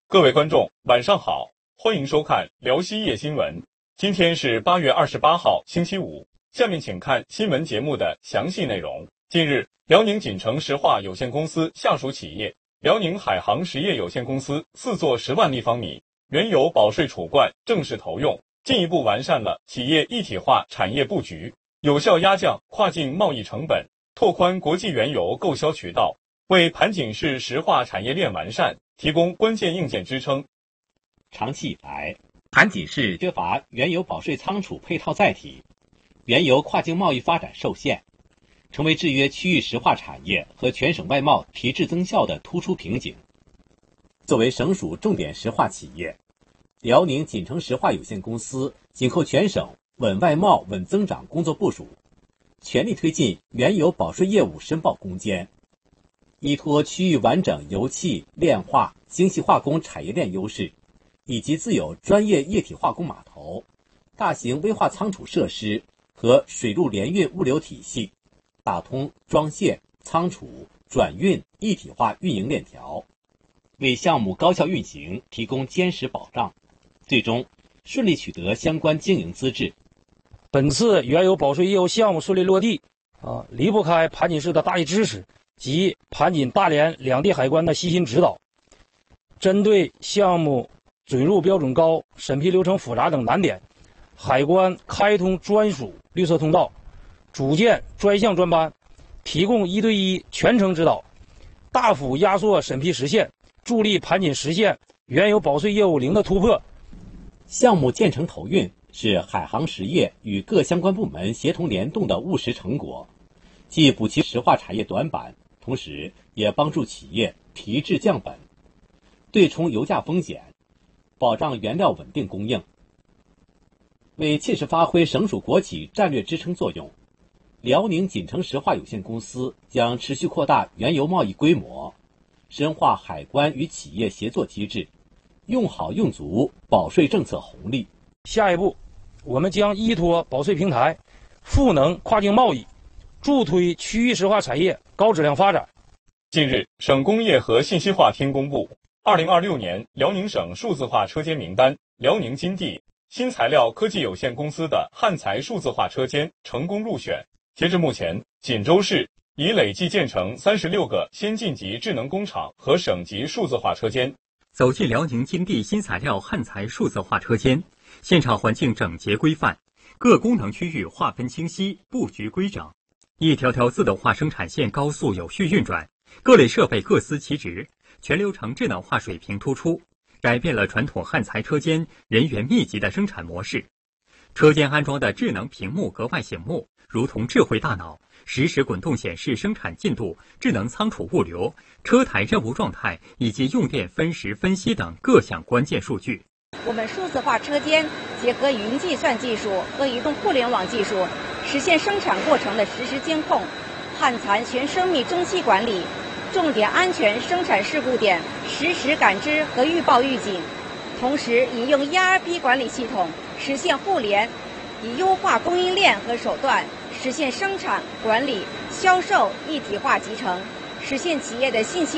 各位观众，晚上好，欢迎收看辽西夜新闻。今天是8月28号，星期五。下面请看新闻节目的详细内容。近日，辽宁锦城石化有限公司下属企业辽宁海航实业有限公司4座10万立方米原油保税储罐正式投用，进一步完善了企业一体化产业布局，有效压降跨境贸易成本，拓宽国际原油购销渠道，为盘锦市石化产业链完善提供关键硬件支撑。 长期以来，盘锦市缺乏原油保税仓储配套载体，原油跨境贸易发展受限，成为制约区域石化产业和全省外贸提质增效的突出瓶颈。作为省属重点石化企业，辽宁锦城石化有限公司紧扣全省稳外贸、稳增长工作部署，全力推进原油保税业务申报攻坚，依托区域完整油气、炼化、精细化工产业链优势，以及自有专业液体化工码头、大型危化仓储设施和水陆联运物流体系，打通装卸、仓储、转运一体化运营链条，为项目高效运行提供坚实保障，最终顺利取得相关经营资质。 本次原油保税业务项目顺利落地，离不开盘锦市的大力支持及盘锦大连两地海关的悉心指导。针对项目准入标准高、审批流程复杂等难点，海关开通专属绿色通道，组建专项专班，提供1对1全程指导，大幅压缩审批时限，助力盘锦实现原油保税业务零的突破。 项目建成投运是海航实业与各相关部门协同联动的务实成果，既补齐石化产业短板，同时也帮助企业提质降本，对冲油价风险，保障原料稳定供应。为切实发挥省属国企战略支撑作用，辽宁锦城石化有限公司将持续扩大原油贸易规模，深化海关与企业协作机制，用好用足保税政策红利。 下一步，我们将依托保税平台，赋能跨境贸易，助推区域石化产业高质量发展。 近日，省工业和信息化厅公布2026年辽宁省数字化车间名单，辽宁金地新材料科技有限公司的汉材数字化车间成功入选。截至目前，锦州市已累计建成36个先进级智能工厂和省级数字化车间。 走进辽宁金地新材料汉材数字化车间，现场环境整洁规范，各功能区域划分清晰，布局规整，一条条自动化生产线高速有序运转，各类设备各司其职，全流程智能化水平突出，改变了传统汉材车间人员密集的生产模式。车间安装的智能屏幕格外醒目，如同智慧大脑，实时滚动显示生产进度、智能仓储物流、车台任务状态以及用电分时分析等各项关键数据。 我们数字化车间结合云计算技术和移动互联网技术，实现生产过程的实时监控、汉材全生命周期管理、重点安全生产事故点实时感知和预报预警，同时引用 ERP 管理系统实现互联，以优化供应链和手段实现生产、管理、销售一体化集成，实现企业的信息